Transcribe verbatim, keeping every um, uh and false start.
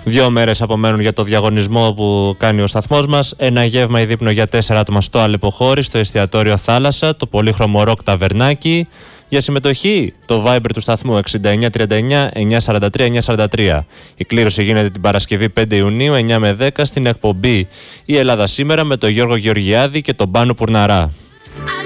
Δύο μέρες απομένουν για το διαγωνισμό που κάνει ο σταθμός μας. Ένα γεύμα ή δείπνο για τέσσερα άτομα στο Άλεπο Χώρι, στο εστιατόριο Θάλασσα, το πολύχρωμο ροκ ταβερνάκι. Για συμμετοχή, το Viber του σταθμού εξήντα εννιά τριάντα εννιά εννιακόσια σαράντα τρία εννιακόσια σαράντα τρία. Η κλήρωση γίνεται την Παρασκευή πέντε Ιουνίου εννιά με δέκα στην εκπομπή «Η Ελλάδα σήμερα» με τον Γιώργο Γεωργιάδη και τον Πάνο Πουρναρά.